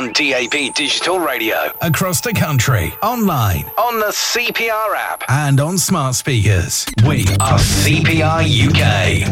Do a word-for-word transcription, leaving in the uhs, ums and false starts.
on D A B Digital Radio. Across the country, online, on the C P R app, and on smart speakers. We are C P R U K.